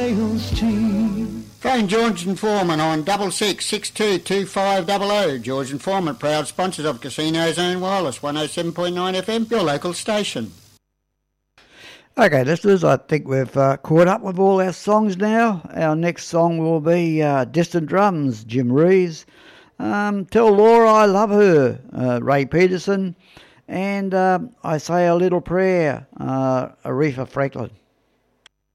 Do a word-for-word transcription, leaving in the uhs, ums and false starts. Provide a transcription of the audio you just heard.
Phone George and Foreman on double six six two two five double oh. George and Foreman, proud sponsors of Casino Zone Wireless, one oh seven point nine F M, your local station. Okay, listeners, I think we've uh, caught up with all our songs now. Our next song will be uh, Distant Drums, Jim Reeves. Um, Tell Laura I Love Her, uh, Ray Peterson. And uh, I Say a Little Prayer, uh, Aretha Franklin.